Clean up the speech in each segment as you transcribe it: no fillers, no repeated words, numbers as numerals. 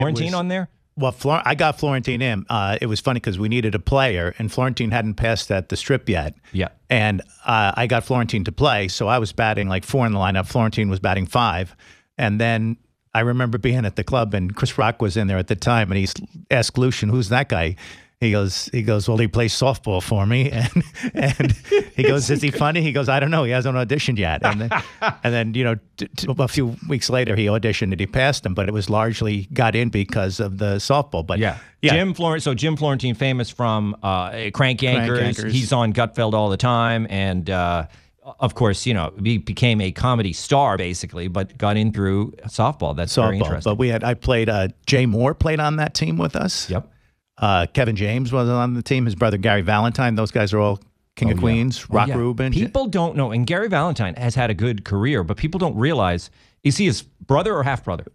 Florentine on there? Well, I got Florentine in. It was funny because we needed a player, and Florentine hadn't passed at the Strip yet. Yeah. And I got Florentine to play, so I was batting like 4 in the lineup. Florentine was batting 5. And then I remember being at the club, and Chris Rock was in there at the time, and he asked Lucian, "Who's that guy?" He goes, well, he plays softball for me. And he goes, is he funny? He goes, I don't know. He hasn't auditioned yet. And then you know, a few weeks later, he auditioned and he passed him, but it was largely got in because of the softball. But yeah. Jim Florentine, famous from Crank Yankers. He's on Gutfeld all the time. And of course, you know, he became a comedy star basically, but got in through softball. That's very interesting. But I played, Jay Moore played on that team with us. Yep. Kevin James was on the team. His brother Gary Valentine. Those guys are all King of Queens. Rock Rubin. People don't know, and Gary Valentine has had a good career, but people don't realize, is he his brother or half brother?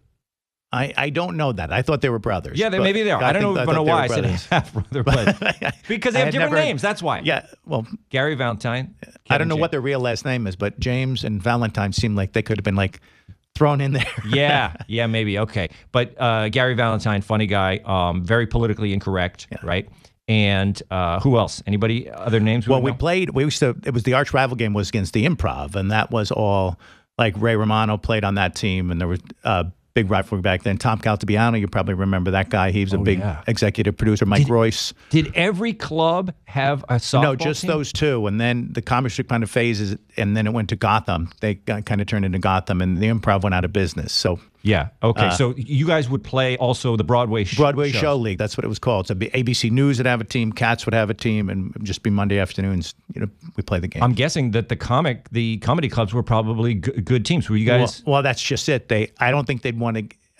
I don't know that. I thought they were brothers. Yeah, maybe they are. I don't know why I said half brother, but because they have different names. That's why. Yeah. Well, Gary Valentine. I don't know what their real last name is, but James and Valentine seem like they could have been like thrown in there. yeah, maybe. Okay. But Gary Valentine, funny guy, very politically incorrect, right? And who else? Anybody, other names? Well, it was the arch rival game was against the Improv, and that was all, like Ray Romano played on that team, and there was big rivalry back then. Tom Caltabiano, you probably remember that guy. He was a big executive producer. Mike Royce. Did every club have a softball No, just team? those two. And then the comic strip kind of phases, and then it went to Gotham. They kind of turned into Gotham, and the Improv went out of business. So yeah, okay. So you guys would play also the Broadway Show League. That's what it was called. So ABC News would have a team, Cats would have a team, and it'd just be Monday afternoons. You know, we play the game. I'm guessing that the comedy clubs were probably good teams. Were you guys? Well, that's just it. I don't think they'd won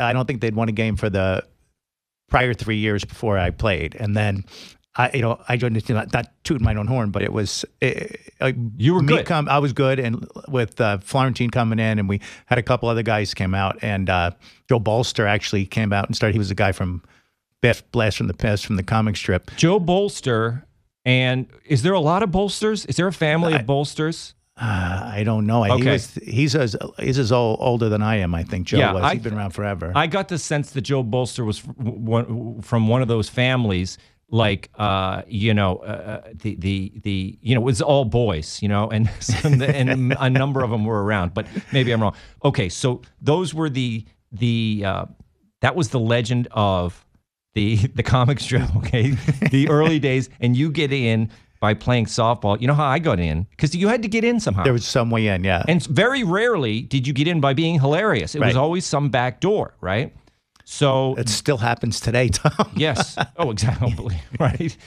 a game for the prior 3 years before I played, and then I joined the team, not tooting my own horn, but it was you were good. I was good, and with Florentine coming in, and we had a couple other guys came out, and Joe Bolster actually came out and started. He was the guy from Blast from the Past from the comic strip. Joe Bolster, and is there a lot of Bolsters? Is there a family of Bolsters? I don't know. Okay. He's as older than I am, I think, Joe was. He's been around forever. I got the sense that Joe Bolster was from one of those families, like it was all boys, and and a number of them were around, but maybe I'm wrong. Okay, so those were that was the legend of the comic strip, okay? The early days, and you get in by playing softball. You know how I got in? Because you had to get in somehow. There was some way in, yeah. And very rarely did you get in by being hilarious. It was always some back door, right? So it still happens today, Tom. Yes. Oh, exactly. Right.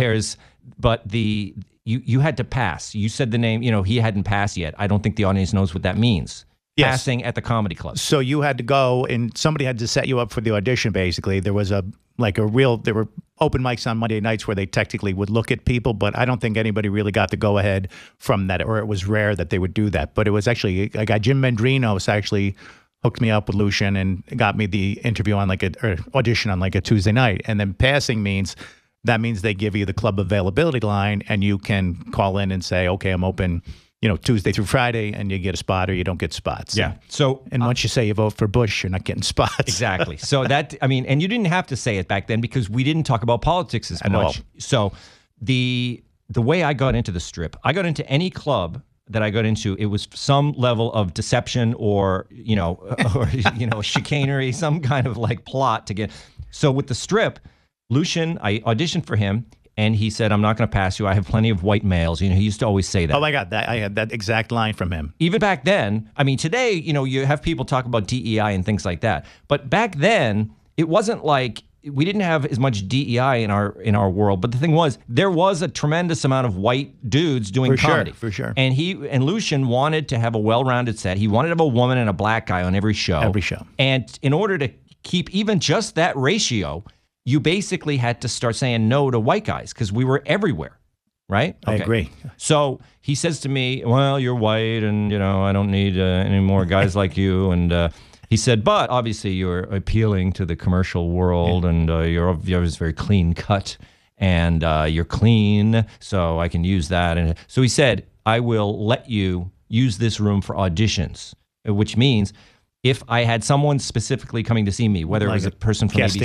You had to pass. You said the name, he hadn't passed yet. I don't think the audience knows what that means. Yes. Passing at the comedy club. So you had to go, and somebody had to set you up for the audition, basically. There was there were open mics on Monday nights where they technically would look at people, but I don't think anybody really got the go-ahead from that, or it was rare that they would do that. But it was actually, a guy, Jim Mendrinos, actually hooked me up with Lucian and got me the interview on or audition on a Tuesday night. And then passing means they give you the club availability line, and you can call in and say, okay, I'm open, Tuesday through Friday, and you get a spot or you don't get spots. Yeah. And once you say you vote for Bush, you're not getting spots. Exactly. So and you didn't have to say it back then because we didn't talk about politics as much. So the way I got into the strip, I got into any club that I got into, it was some level of deception or chicanery, some kind of plot to get. So with the strip, Lucian, I auditioned for him, and he said, I'm not going to pass you. I have plenty of white males. He used to always say that. Oh, my God. I had that exact line from him. Even back then, today, you have people talk about DEI and things like that. But back then, it wasn't like we didn't have as much DEI in our world. But the thing was, there was a tremendous amount of white dudes doing comedy. For sure. And Lucian wanted to have a well-rounded set. He wanted to have a woman and a black guy on every show. Every show. And in order to keep even just that ratio, you basically had to start saying no to white guys because we were everywhere, right? Okay. I agree. So he says to me, well, you're white and, I don't need any more guys like you. And he said, but obviously you're appealing to the commercial world and you're very clean cut and you're clean, so I can use that. And so he said, I will let you use this room for auditions, which means if I had someone specifically coming to see me, whether it was a person from Casting